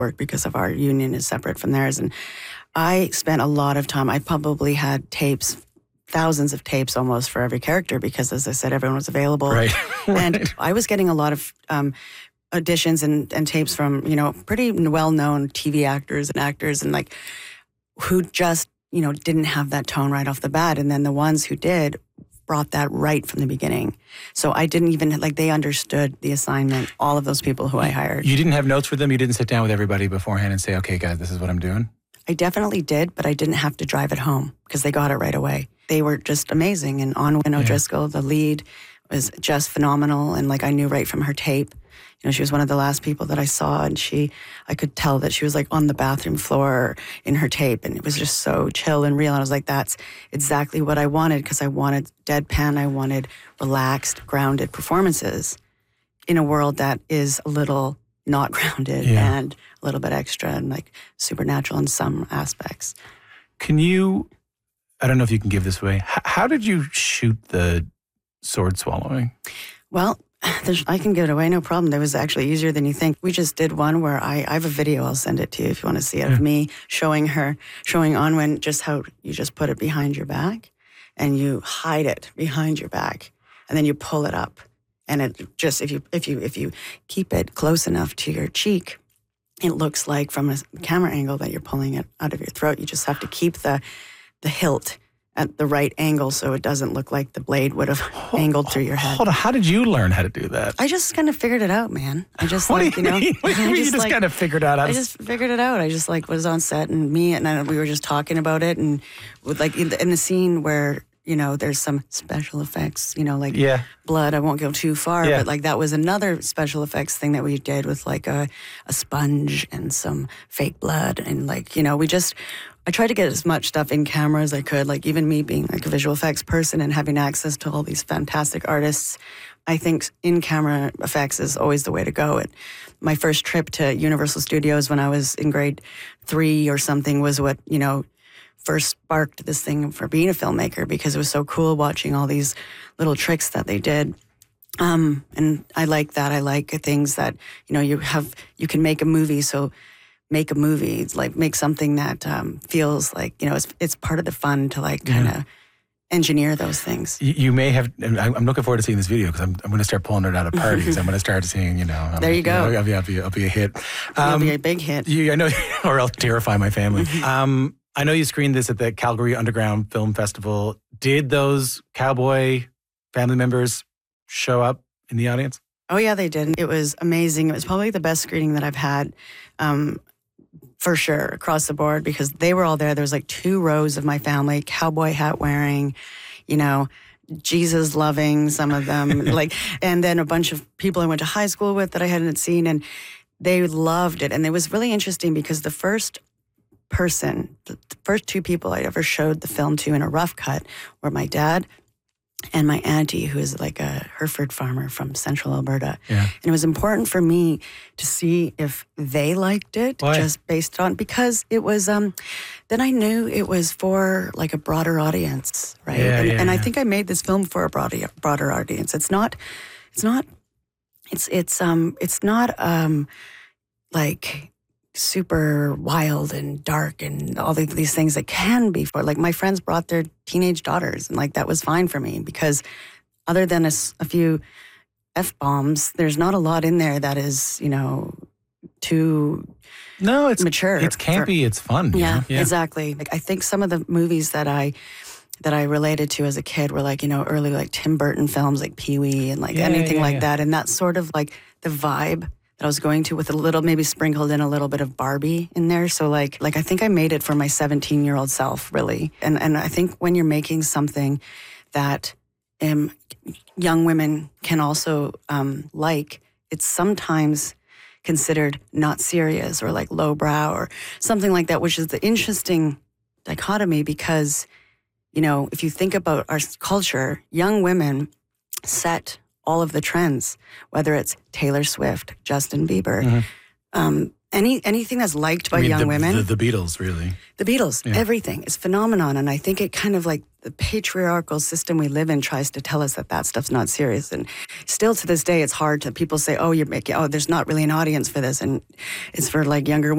work because of our union is separate from theirs. And I spent a lot of time. I probably had tapes, thousands of tapes almost for every character because, as I said, everyone was available. Right. And I was getting a lot of auditions and tapes from, pretty well-known TV actors and actors and like who just, didn't have that tone right off the bat. And then the ones who did brought that right from the beginning. So I didn't even, they understood the assignment, all of those people who I hired. You didn't have notes for them? You didn't sit down with everybody beforehand and say, okay, guys, this is what I'm doing? I definitely did, but I didn't have to drive it home because they got it right away. They were just amazing. And Onwin O'Driscoll, the lead, was just phenomenal. And I knew right from her tape, she was one of the last people that I saw, and I could tell that she was on the bathroom floor in her tape, and it was just so chill and real. And I was like, that's exactly what I wanted, because I wanted deadpan, I wanted relaxed, grounded performances in a world that is a little not grounded and a little bit extra and supernatural in some aspects. I don't know if you can give this away, how did you shoot the sword swallowing? Well, I can give it away, no problem. That was actually easier than you think. We just did one where I have a video, I'll send it to you if you want to see it, of me showing Onwin just how you just put it behind your back and you hide it behind your back and then you pull it up. And it just, if you keep it close enough to your cheek, it looks like from a camera angle that you're pulling it out of your throat. You just have to keep the hilt at the right angle so it doesn't look like the blade would have angled through your head. Hold on, how did you learn how to do that? I just kind of figured it out, man. I just What do you mean? What do you mean you just kind of figured out how to... I just figured it out. I just was on set and we were just talking about it and with in the scene where, there's some special effects, blood. I won't go too far, but that was another special effects thing that we did with a sponge and some fake blood and I tried to get as much stuff in camera as I could, even me being a visual effects person and having access to all these fantastic artists. I think in-camera effects is always the way to go. My first trip to Universal Studios when I was in grade 3 or something was what, first sparked this thing for being a filmmaker because it was so cool watching all these little tricks that they did. And I like that. I like things that, you can make a movie, so make a movie. It's make something that feels it's part of the fun to kind of engineer those things. You may have, I'm looking forward to seeing this video because I'm going to start pulling it out of parties. I'm going to start seeing, there you go. I'll be a hit. It'll be a big hit. I know, or I'll terrify my family. I know you screened this at the Calgary Underground Film Festival. Did those cowboy family members show up in the audience? Oh, yeah, they did. It was amazing. It was probably the best screening that I've had. For sure, across the board, because they were all there. There was 2 rows of my family, cowboy hat wearing, Jesus loving, some of them, and then a bunch of people I went to high school with that I hadn't seen, and they loved it. And it was really interesting because the first 2 people I ever showed the film to in a rough cut were my dad and my auntie, who is a Hereford farmer from central Alberta. Yeah. And it was important for me to see if they liked it. Why? Just based on, because it was, then I knew it was for a broader audience, right? And I think I made this film for a broader audience. It's not super wild and dark and all these things that can be for, my friends brought their teenage daughters and that was fine for me because other than a few F-bombs, there's not a lot in there that is, too mature. It's campy, it's fun. Yeah, exactly. I think some of the movies that I related to as a kid were early Tim Burton films like Pee-wee and anything like that. And that's sort of the vibe that I was going to, with a little, maybe sprinkled in a little bit of Barbie in there. So I think I made it for my 17-year-old self, really. And I think when you're making something that young women can also it's sometimes considered not serious or lowbrow or something like that, which is the interesting dichotomy because, if you think about our culture, young women set all of the trends, whether it's Taylor Swift, Justin Bieber, anything that's liked by young women. The Beatles, really. The Beatles, everything is phenomenon. And I think it kind of the patriarchal system we live in tries to tell us that stuff's not serious. And still to this day, it's hard to people say, there's not really an audience for this. And it's for younger